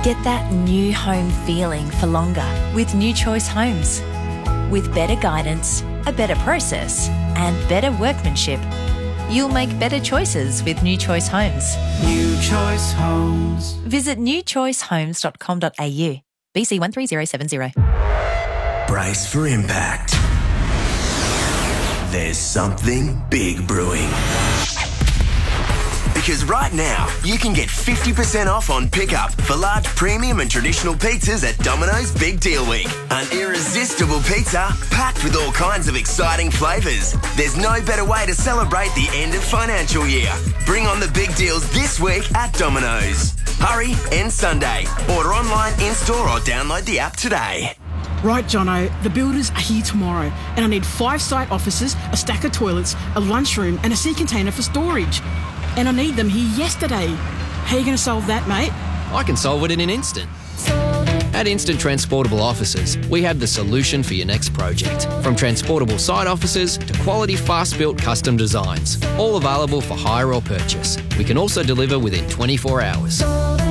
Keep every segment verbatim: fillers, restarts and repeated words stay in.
Get that new home feeling for longer with New Choice Homes. With better guidance, a better process, and better workmanship, you'll make better choices with New Choice Homes. New Choice Homes. Visit new choice homes dot com dot a u. B C one three zero seven zero. Brace for impact. There's something big brewing. Because right now, you can get fifty percent off on pickup for large premium and traditional pizzas at Domino's Big Deal Week. An irresistible pizza packed with all kinds of exciting flavours. There's no better way to celebrate the end of financial year. Bring on the big deals this week at Domino's. Hurry, end Sunday. Order online, in-store or download the app today. Right, Jono, the builders are here tomorrow and I need five site offices, a stack of toilets, a lunchroom and a sea container for storage. And I need them here yesterday. How are you going to solve that, mate? I can solve it in an instant. At Instant Transportable Offices, we have the solution for your next project. From transportable site offices to quality fast-built custom designs, all available for hire or purchase. We can also deliver within twenty-four hours.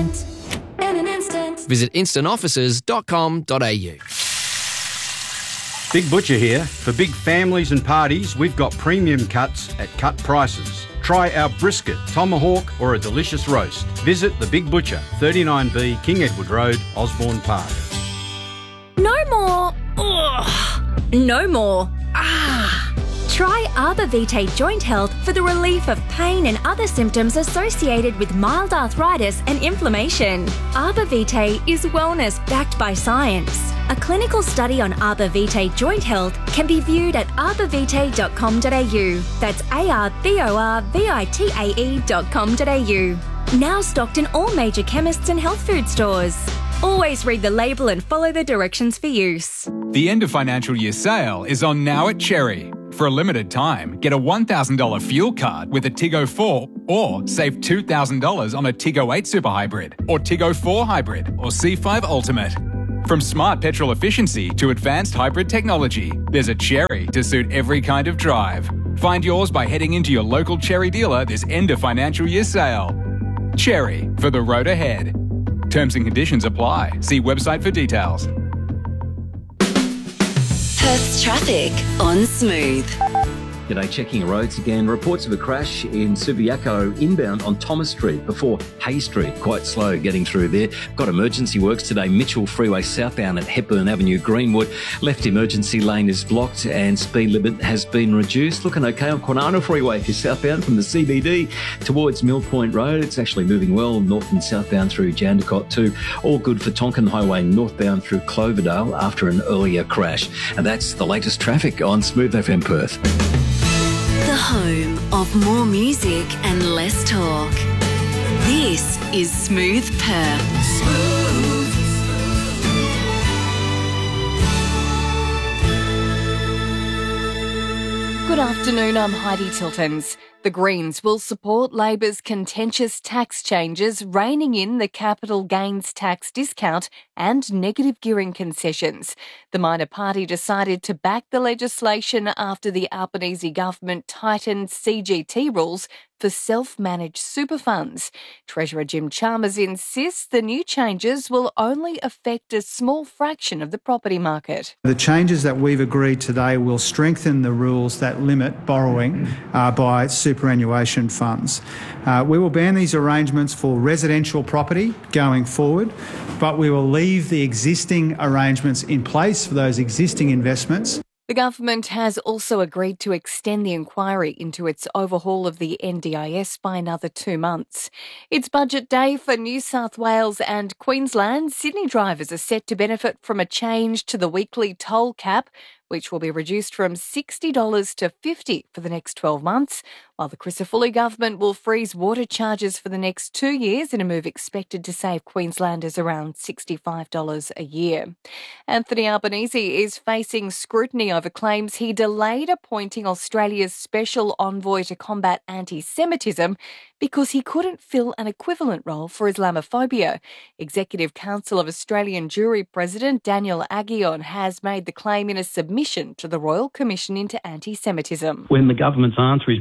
Visit instant offices dot com dot a u. Big Butcher here. For big families and parties, we've got premium cuts at cut prices. Try our brisket, tomahawk or a delicious roast. Visit The Big Butcher, thirty-nine B King Edward Road, Osborne Park. No more. Ugh. No more. Ah. Try Arbor Vitae Joint Health for the relief of pain and other symptoms associated with mild arthritis and inflammation. Arbor Vitae is wellness backed by science. A clinical study on Arbor Vitae Joint Health can be viewed at arbor vitae dot com dot a u. That's A R B O R V I T A E dot com dot a u. Now stocked in all major chemists and health food stores. Always read the label and follow the directions for use. The end of financial year sale is on now at Cherry. For a limited time, get a one thousand dollars fuel card with a Tiggo four or save two thousand dollars on a Tiggo eight Super Hybrid or Tiggo four Hybrid or C five Ultimate. From smart petrol efficiency to advanced hybrid technology, there's a Cherry to suit every kind of drive. Find yours by heading into your local Cherry dealer this end of financial year sale. Cherry, for the road ahead. Terms and conditions apply. See website for details. Perth's traffic on Smooth. G'day, checking roads again. Reports of a crash in Subiaco inbound on Thomas Street before Hay Street. Quite slow getting through there. Got emergency works today. Mitchell Freeway southbound at Hepburn Avenue, Greenwood. Left emergency lane is blocked and speed limit has been reduced. Looking okay on Kwinana Freeway if you're southbound from the C B D towards Mill Point Road. It's actually moving well north and southbound through Jandakot too. All good for Tonkin Highway northbound through Cloverdale after an earlier crash. And that's the latest traffic on Smooth F M Perth. The home of more music and less talk. This is Smooth Perth. Smooth. Good afternoon, I'm Heidi Tiltons. The Greens will support Labor's contentious tax changes, reining in the capital gains tax discount and negative gearing concessions. The minor party decided to back the legislation after the Albanese government tightened C G T rules for self-managed super funds. Treasurer Jim Chalmers insists the new changes will only affect a small fraction of the property market. The changes that we've agreed today will strengthen the rules that limit borrowing uh, by superannuation funds. Uh, we will ban these arrangements for residential property going forward, but we will leave the existing arrangements in place for those existing investments. The government has also agreed to extend the inquiry into its overhaul of the N D I S by another two months. It's budget day for New South Wales and Queensland. Sydney drivers are set to benefit from a change to the weekly toll cap, which will be reduced from sixty dollars to fifty dollars for the next twelve months, while the Crisafulli government will freeze water charges for the next two years in a move expected to save Queenslanders around sixty-five dollars a year. Anthony Albanese is facing scrutiny over claims he delayed appointing Australia's special envoy to combat anti-Semitism because he couldn't fill an equivalent role for Islamophobia. Executive Council of Australian Jury President Daniel Aguillon has made the claim in a submission to the Royal Commission into Anti-Semitism. When the government's answer is, well, well,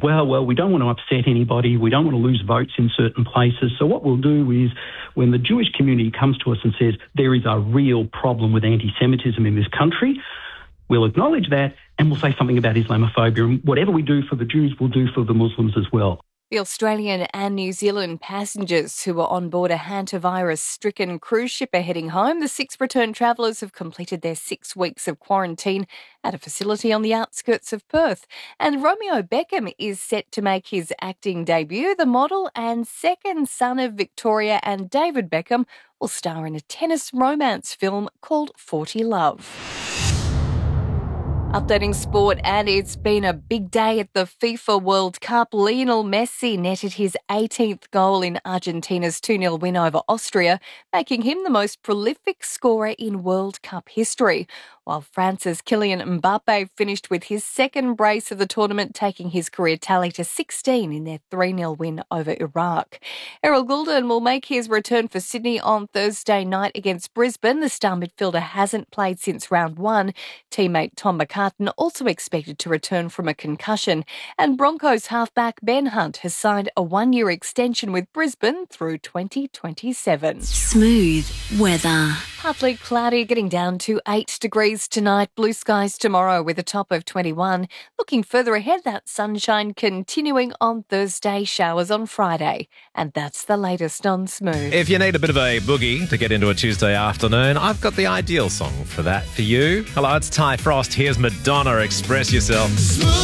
well, we don't want to upset anybody. We don't want to lose votes in certain places. So what we'll do is when the Jewish community comes to us and says there is a real problem with anti-Semitism in this country, we'll acknowledge that and we'll say something about Islamophobia. And whatever we do for the Jews, we'll do for the Muslims as well. The Australian and New Zealand passengers who were on board a hantavirus-stricken cruise ship are heading home. The six returned travellers have completed their six weeks of quarantine at a facility on the outskirts of Perth. And Romeo Beckham is set to make his acting debut. The model and second son of Victoria and David Beckham will star in a tennis romance film called forty Love. Updating sport, and it's been a big day at the FIFA World Cup. Lionel Messi netted his eighteenth goal in Argentina's two nil win over Austria, making him the most prolific scorer in World Cup history, while France's Kylian Mbappe finished with his second brace of the tournament, taking his career tally to sixteen in their three nil win over Iraq. Errol Goulden will make his return for Sydney on Thursday night against Brisbane. The star midfielder hasn't played since round one. Teammate Tom McCartan also expected to return from a concussion. And Broncos halfback Ben Hunt has signed a one-year extension with Brisbane through twenty twenty-seven. Smooth weather. Partly cloudy, getting down to eight degrees tonight. Blue skies tomorrow with a top of twenty-one. Looking further ahead, that sunshine continuing on Thursday, showers on Friday. And that's the latest on Smooth. If you need a bit of a boogie to get into a Tuesday afternoon, I've got the ideal song for that for you. Hello, it's Ty Frost. Here's Madonna. Express Yourself. Smooth.